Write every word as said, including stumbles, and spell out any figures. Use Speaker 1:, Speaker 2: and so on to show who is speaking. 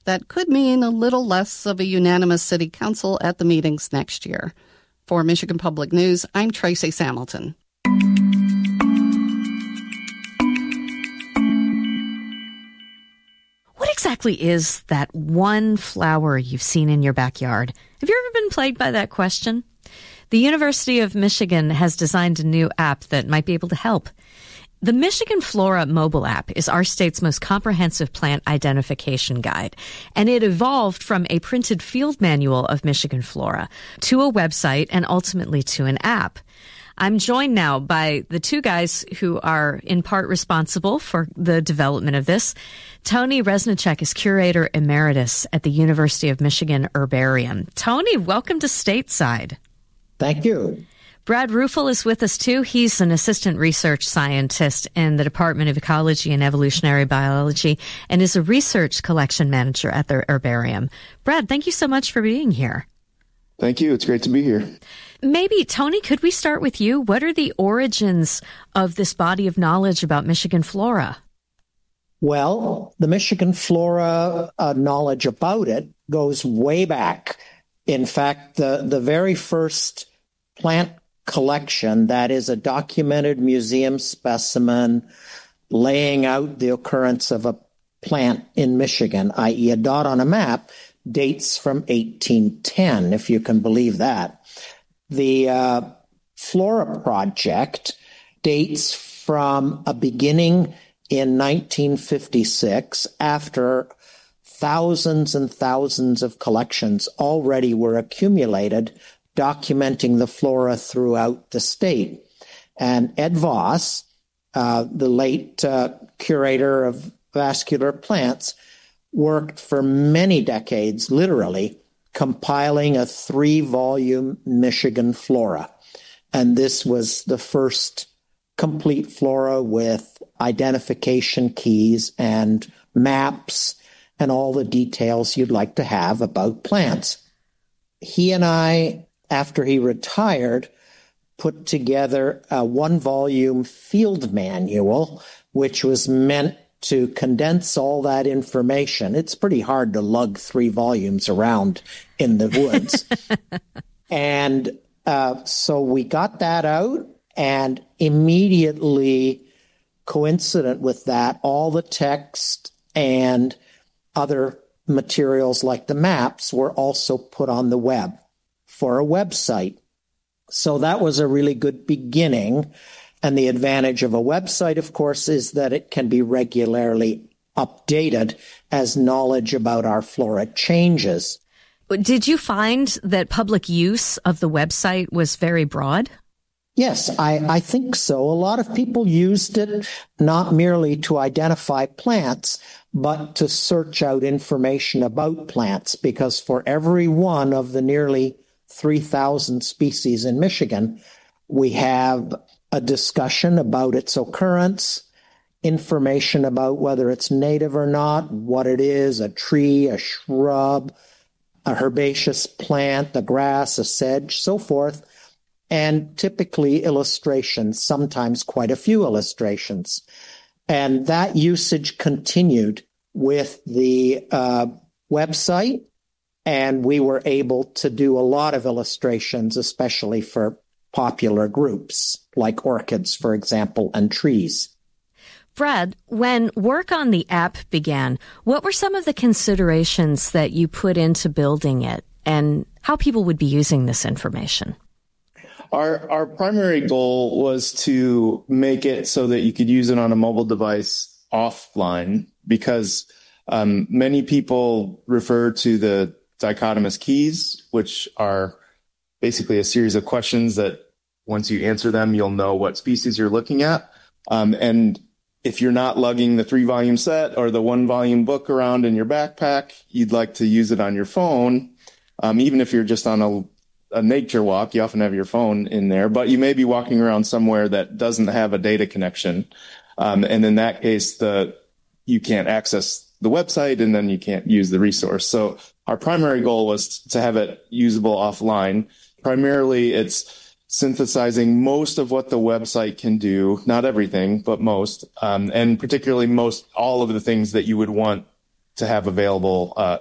Speaker 1: that could mean a little less of a unanimous city council at the meetings next year. For Michigan Public News, I'm Tracy Samilton.
Speaker 2: What exactly is that one flower you've seen in your backyard? Have you ever been plagued by that question? The University of Michigan has designed a new app that might be able to help. The Michigan Flora mobile app is our state's most comprehensive plant identification guide, and it evolved from a printed field manual of Michigan flora to a website and ultimately to an app. I'm joined now by the two guys who are in part responsible for the development of this. Tony Reznicek is curator emeritus at the University of Michigan Herbarium. Tony, welcome to Stateside.
Speaker 3: Thank you.
Speaker 2: Brad Ruffel is with us, too. He's an assistant research scientist in the Department of Ecology and Evolutionary Biology and is a research collection manager at the herbarium. Brad, thank you so much for being here.
Speaker 4: Thank you. It's great to be here.
Speaker 2: Maybe, Tony, could we start with you? What are the origins of this body of knowledge about Michigan flora?
Speaker 3: Well, the Michigan flora uh, knowledge about it goes way back. In fact, the, the very first plant collection, that is a documented museum specimen laying out the occurrence of a plant in Michigan, that is a dot on a map, dates from eighteen ten, if you can believe that. The uh, Flora Project dates from a beginning in nineteen fifty-six, after thousands and thousands of collections already were accumulated documenting the flora throughout the state. And Ed Voss, uh, the late uh, curator of vascular plants, worked for many decades, literally, compiling a three-volume Michigan flora. And this was the first complete flora with identification keys and maps and all the details you'd like to have about plants. He and I, after he retired, put together a one-volume field manual, which was meant to condense all that information. It's pretty hard to lug three volumes around in the woods. and uh, so we got that out, and immediately, coincident with that, all the text and other materials like the maps were also put on the web for a website. So that was a really good beginning. And the advantage of a website, of course, is that it can be regularly updated as knowledge about our flora changes.
Speaker 2: Did you find that public use of the website was very broad?
Speaker 3: Yes, I, I think so. A lot of people used it not merely to identify plants, but to search out information about plants, because for every one of the nearly three thousand species in Michigan, we have a discussion about its occurrence, information about whether it's native or not, what it is, a tree, a shrub, a herbaceous plant, a grass, a sedge, so forth, and typically illustrations, sometimes quite a few illustrations. And that usage continued with the uh, website, and we were able to do a lot of illustrations, especially for popular groups like orchids, for example, and trees.
Speaker 2: Brad, when work on the app began, what were some of the considerations that you put into building it and how people would be using this information?
Speaker 4: Our our primary goal was to make it so that you could use it on a mobile device offline, because um, many people refer to the dichotomous keys, which are basically a series of questions that once you answer them, you'll know what species you're looking at. Um, and if you're not lugging the three volume set or the one volume book around in your backpack, you'd like to use it on your phone. Um, even if you're just on a, a nature walk, you often have your phone in there, but you may be walking around somewhere that doesn't have a data connection. Um, and in that case, the, you can't access the website and then you can't use the resource. So our primary goal was to have it usable offline. Primarily, it's synthesizing most of what the website can do, not everything, but most, um, and particularly most all of the things that you would want to have available uh,